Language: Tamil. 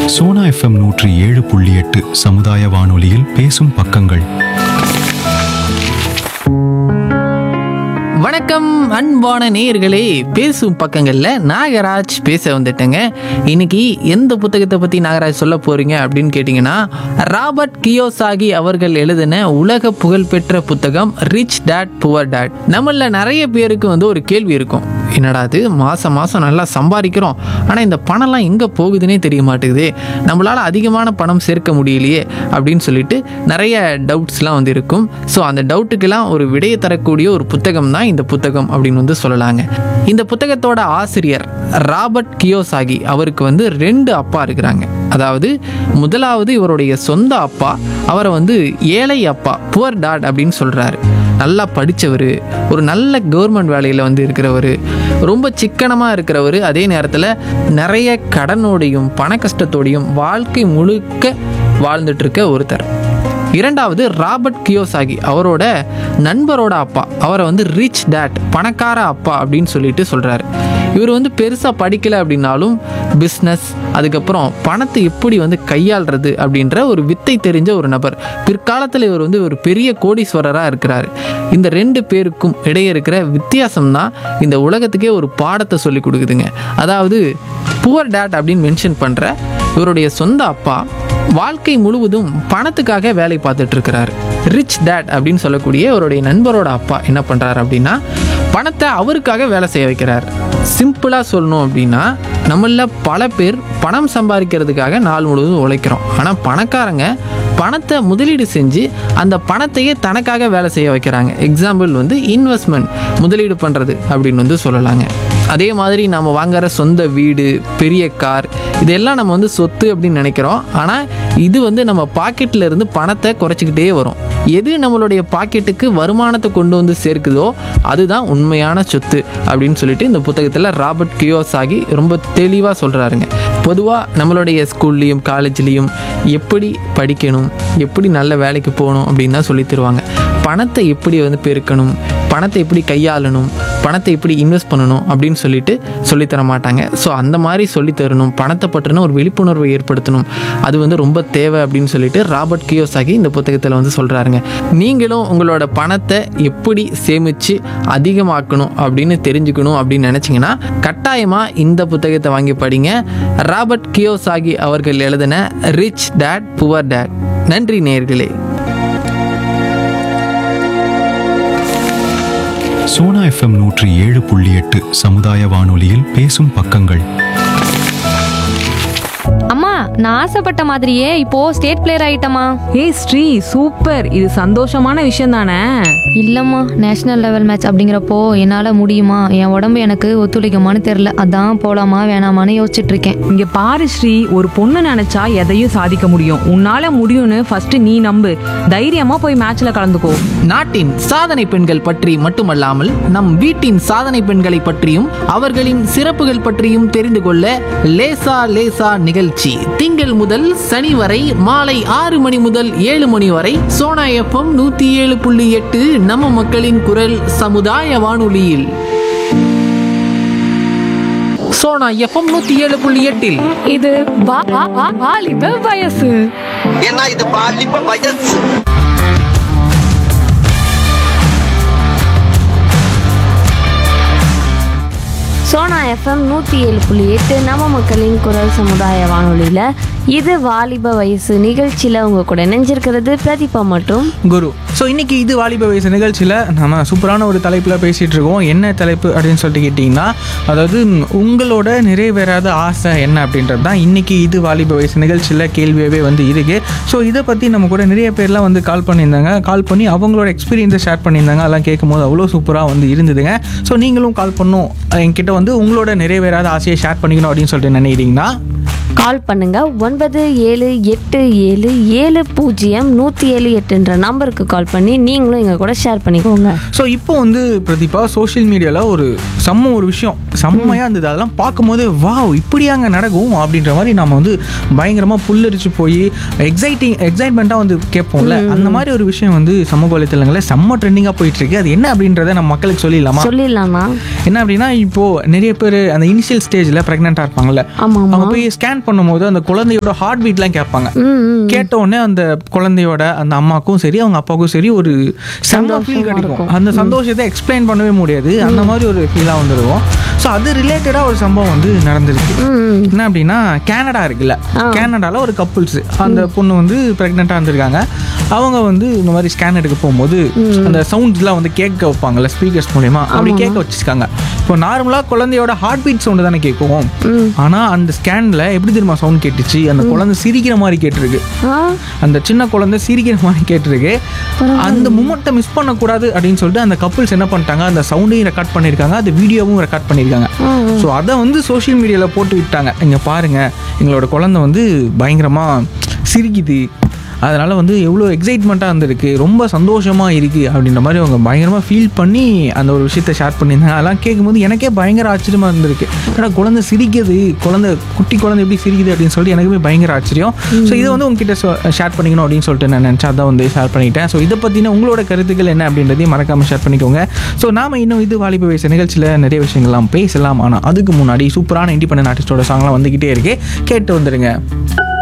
சோனா FM 107.8 சமுதாய வானொலியில் பேசும் பக்கங்கள். வணக்கம் அன்பான நேயர்களே, பேசும் பக்கங்களில் நாகராஜ் பேச வந்துட்டேங்க. இன்னைக்கு எந்த புத்தகத்தை பற்றி நாகராஜ் சொல்ல போறீங்க அப்படின்னு கேட்டிங்கன்னா, ராபர்ட் கியோசாகி அவர்கள் எழுதின உலக புகழ்பெற்ற புத்தகம் ரிச் டேட் புவர் டேட். நம்மள நிறைய பேருக்கு ஒரு கேள்வி இருக்கும், என்னடா அது மாதம் மாதம் நல்லா சம்பாதிக்கிறோம், ஆனால் இந்த பணம்லாம் எங்கே போகுதுன்னே தெரிய மாட்டேங்குது, நம்மளால் அதிகமான பணம் சேர்க்க முடியலையே அப்படின்னு சொல்லிட்டு நிறைய டவுட்ஸ்லாம் இருக்கும். ஸோ அந்த டவுட்டுக்கெல்லாம் ஒரு விடையை தரக்கூடிய ஒரு புத்தகம் தான் இந்த புத்தகம் அப்படின்னு சொல்லலாங்க. இந்த புத்தகத்தோட ஆசிரியர் ராபர்ட் கியோசாகி அவருக்கு 2 அப்பா இருக்கிறாங்க. அதாவது முதலாவது இவருடைய சொந்த அப்பா, அவரை ஏழை அப்பா, புவர் டாட் அப்படின்னு சொல்கிறாரு. நல்லா படித்தவர், ஒரு நல்ல கவர்மெண்ட் வேலையில் இருக்கிறவர், ரொம்ப சிக்கனமாக இருக்கிறவர், அதே நேரத்தில் நிறைய கடனோடையும் பண கஷ்டத்தோடையும் வாழ்க்கை முழுக்க வாழ்ந்துட்டு இருக்க ஒருத்தர். இரண்டாவது ராபர்ட் கியோசாகி அவரோட நண்பரோட அப்பா, அவரை ரிச் டேட், பணக்கார அப்பா அப்படின்னு சொல்லிட்டு சொல்கிறாரு. இவர் பெருசாக படிக்கலை அப்படின்னாலும் பிஸ்னஸ், அதுக்கப்புறம் பணத்தை எப்படி கையாளுறது அப்படின்ற ஒரு வித்தை தெரிஞ்ச ஒரு நபர். பிற்காலத்தில் இவர் ஒரு பெரிய கோடீஸ்வரராக இருக்கிறார். இந்த 2 பேருக்கும் இடையே இருக்கிற வித்தியாசம் தான் இந்த உலகத்துக்கே ஒரு பாடத்தை சொல்லி கொடுக்குதுங்க. அதாவது புவர் டேட் அப்படின்னு மென்ஷன் பண்ணுற இவருடைய சொந்த அப்பா வாழ்க்கை முழுவதும் பணத்துக்காக வேலை பார்த்துட்டு இருக்கிறாரு. ரிச் டேட் அப்படின்னு சொல்லக்கூடிய அவருடைய நண்பரோட அப்பா என்ன பண்ணுறாரு அப்படின்னா, பணத்தை அவருக்காக வேலை செய்ய வைக்கிறார். சிம்பிளாக சொல்லணும் அப்படின்னா, நம்மள பல பேர் பணம் சம்பாதிக்கிறதுக்காக நாள் முழுவதும் உழைக்கிறோம். ஆனால் பணக்காரங்க பணத்தை முதலீடு செஞ்சு அந்த பணத்தையே தனக்காக வேலை செய்ய வைக்கிறாங்க. எக்ஸாம்பிள் இன்வெஸ்ட்மெண்ட், முதலீடு பண்ணுறது அப்படின்னு சொல்லலாங்க. அதே மாதிரி நம்ம வாங்குற சொந்த வீடு, பெரிய கார், இதெல்லாம் நம்ம சொத்து அப்படின்னு நினைக்கிறோம். ஆனால் இது நம்ம பாக்கெட்டில் இருந்து பணத்தை குறைச்சிக்கிட்டே வரும். எது நம்மளுடைய பாக்கெட்டுக்கு வருமானத்தை கொண்டு சேர்க்குதோ அதுதான் உண்மையான சொத்து அப்படின்னு சொல்லிட்டு இந்த புத்தகத்தில் ராபர்ட் கியோசாகி ரொம்ப தெளிவாக சொல்கிறாருங்க. பொதுவாக நம்மளுடைய ஸ்கூல்லையும் காலேஜ்லேயும் எப்படி படிக்கணும், எப்படி நல்ல வேலைக்கு போகணும் அப்படின்னு தான் சொல்லி தருவாங்க. பணத்தை எப்படி பெருக்கணும், பணத்தை எப்படி கையாளணும், பணத்தை எப்படி இன்வெஸ்ட் பண்ணணும் அப்படின்னு சொல்லிட்டு சொல்லித்தர மாட்டாங்க. ஸோ அந்த மாதிரி சொல்லித்தரணும், பணத்தை பற்றின ஒரு விழிப்புணர்வை ஏற்படுத்தணும், அது ரொம்ப தேவை அப்படின்னு சொல்லிட்டு ராபர்ட் கியோசாகி இந்த புத்தகத்தில் சொல்கிறாருங்க. நீங்களும் உங்களோட பணத்தை எப்படி சேமித்து அதிகமாக்கணும் அப்படின்னு தெரிஞ்சுக்கணும் அப்படின்னு நினச்சிங்கன்னா கட்டாயமாக இந்த புத்தகத்தை வாங்கி படிங்க. ராபர்ட் கியோசாகி அவர்கள் எழுதின ரிச் டேட் புவர் டேட். நன்றி நேயர்களே. சோனா FM 107.8 சமுதாய வானொலியில் பேசும் பக்கங்கள். அம்மா, நான் ஆசைப்பட்ட மாதிரியே இப்போ ஸ்டேட் பிளேயர் ஆயிட்டமா. ஏய் ஸ்ரீ, சூப்பர். இது சந்தோஷமான விஷயம் தானே? இல்லம்மா, நேஷனல் லெவல் மேட்ச் அப்படிங்கிறப்போ என்னால முடியுமா, என் உடம்பு எனக்கு ஒத்துழைக்குமான்னு தெரியல. அதான் போலாமா வேணாமான்னு யோசிச்சுட்டு இருக்கேன். இங்க பாரு ஸ்ரீ, ஒரு பொண்ணு நினைச்சா எதையும் சாதிக்க முடியும். உன்னால முடியும்னு ஃபர்ஸ்ட் நீ நம்பு. தைரியமா போய் மேட்ச்ல கலந்துக்கோ. நாட்டின் சாதனை பெண்கள் பற்றி மட்டுமல்லாமல் நம் வீட்டின் சாதனை பெண்களை பற்றியும் அவர்களின் சிறப்புகள் பற்றியும் தெரிந்து கொள்ள லேசா லேசா நிகழ்ச்சி திங்கள் முதல் சனி வரை மாலை 6 மணி முதல் 7 மணி வரை சோனா FM 107.8 நம்ம மக்களின் குரல் சமுதாய வானொலியில். சோனா FM 107.8 இது வாலிப வயசு. ஏன்னா இது வாலிப வயசு. சோனா FM 107.8 நம்ம மக்களின் குரல் சமுதாய வானொலியில் இது வாலிப வயசு நிகழ்ச்சியில் உங்கள் கூட இணைஞ்சிருக்கிறது பிரதீபா மற்றும் குரு. ஸோ இன்றைக்கி இது வாலிப வயசு நிகழ்ச்சியில் நம்ம சூப்பரான ஒரு தலைப்பில் பேசிகிட்டு இருக்கோம். என்ன தலைப்பு அப்படின்னு சொல்லிட்டு கேட்டிங்கன்னா, அதாவது உங்களோட நிறைவேறாத ஆசை என்ன அப்படின்றது தான் இன்றைக்கி இது வாலிப வயசு நிகழ்ச்சியில் கேள்வியாகவே இருக்குது. ஸோ இதை பற்றி நம்ம கூட நிறைய பேர்லாம் கால் பண்ணியிருந்தாங்க. கால் பண்ணி அவங்களோட எக்ஸ்பீரியன்ஸை ஷேர் பண்ணியிருந்தாங்க. அதெல்லாம் கேட்கும்போது அவ்வளோ சூப்பராக இருந்ததுங்க. ஸோ நீங்களும் கால் பண்ணணும், என்கிட்ட உங்களோட நிறைவேறாத ஆசையை ஷேர் பண்ணிக்கணும் அப்படின்னு சொல்லிட்டு நினைக்கிறீங்கன்னா கால் பண்ணுங்க. 9787070178 நம்பருக்கு கால் பண்ணி நீங்களும் எங்கள் கூட ஷேர் பண்ணிக்கோங்க. ஸோ இப்போ பிரதீபா, சோஷியல் மீடியாவில் ஒரு விஷயம் செம்மையாக இருந்தது. அதெல்லாம் பார்க்கும்போது வாவ், இப்படியாங்க நடக்கும் அப்படின்ற மாதிரி நம்ம பயங்கரமாக புல்லரிச்சு போய் எக்ஸைட்மெண்ட்டாக கேட்போம்ல. அந்த மாதிரி ஒரு விஷயம் சமூக வலைத்தளங்களில் செம்ம ட்ரெண்டிங்காக போயிட்டு இருக்கு. அது என்ன அப்படின்றத நம்ம மக்களுக்கு சொல்லிடலாமா? என்ன அப்படின்னா, இப்போ நிறைய பேர் அந்த இனிஷியல் ஸ்டேஜில் ப்ரெக்னெண்ட்டாக இருப்பாங்கல்ல, அவங்க போய் ஸ்கேன் ஸ்கேன் பண்ணும்போது அந்த குழந்தையோட ஹார்ட் பீட்லாம் கேட்பாங்க. கேட்ட உடனே அந்த குழந்தையோட அந்த அம்மாக்கும் சரி அவங்க அப்பாவுக்கும் சரி ஒரு செம்ம ஃபீல் கிடைக்கும். அந்த சந்தோஷத்தை எக்ஸ்பிளைன் பண்ணவே முடியாது, அந்த மாதிரி ஒரு ஃபீலாக வந்துருக்கும். ஸோ அது ரிலேட்டடாக ஒரு சம்பவம் வந்து நடந்திருக்கு. என்ன அப்படின்னா, கனடா இருக்குல்ல, கனடாவில் ஒரு கப்புள்ஸ், அந்த பொண்ணு வந்து ப்ரெக்னெண்ட்டாக இருந்திருக்காங்க. அவங்க வந்து இந்த மாதிரி ஸ்கேன் எடுக்க போகும்போது அந்த சவுண்ட்ஸ்லாம் வந்து கேட்க வைப்பாங்கல்ல ஸ்பீக்கர்ஸ் மூலமா, அப்படி கேட்க வச்சிருக்காங்க. இப்போ நார்மலாக குழந்தையோட ஹார்ட் பீட் சவுண்டு தானே கேட்கும், ஆனால் அந்த ஸ்கேனில் எப்படி தெரியுமா சவுண்ட் கேட்டுச்சு, அந்த குழந்தை சிரிக்கிற மாதிரி கேட்டிருக்கு. அந்த சின்ன குழந்தை சிரிக்கிற மாதிரி கேட்டிருக்கு. அந்த மூமெண்ட்டை மிஸ் பண்ணக்கூடாது அப்படின்னு சொல்லிட்டு அந்த கப்புள்ஸ் என்ன பண்ணிட்டாங்க, அந்த சவுண்டையும் ரெக்கார்ட் பண்ணியிருக்காங்க, அந்த வீடியோவும் ரெக்கார்ட் பண்ணியிருக்காங்க. ஸோ அதை வந்து சோஷியல் மீடியாவில் போட்டு விட்டாங்க. இங்கே பாருங்க, எங்களோட குழந்தை வந்து பயங்கரமாக சிரிக்குது, அதனால் வந்து எவ்வளோ எக்ஸைட்மெண்ட்டாக இருந்திருக்கு, ரொம்ப சந்தோஷமாக இருக்குது அப்படின்ற மாதிரி அவங்க பயங்கரமாக ஃபீல் பண்ணி அந்த ஒரு விஷயத்தை ஷேர் பண்ணியிருந்தாங்க. அதெல்லாம் கேட்கும்போது எனக்கே பயங்கர ஆச்சரியமாக இருந்திருக்கு. ஏன்னா குழந்தை சிரிக்குது, குட்டி குழந்தை எப்படி சிரிக்குது அப்படின்னு சொல்லிட்டு எனக்குமே பயங்கர ஆச்சரியம். ஸோ இதை வந்து உங்ககிட்ட ஷேர் பண்ணிக்கணும் அப்படின்னு சொல்லிட்டு நான் நினச்சா தான் வந்து ஷேர் பண்ணிட்டேன். ஸோ இதை பற்றின உங்களோட கருத்துக்கள் என்ன அப்படின்றதையும் மறக்காமல் ஷேர் பண்ணிக்கோங்க. ஸோ நாம் இன்னும் இது வாலிப வயசு நிகழ்ச்சியில் நிறைய விஷயங்கள்லாம் பேசலாம். ஆனால் அதுக்கு முன்னாடி சூப்பரான இண்டிபெண்டன்ட் ஆர்டிஸ்டோட சாங்லாம் வந்துக்கிட்டே இருக்கு, கேட்டு வந்துடுங்க.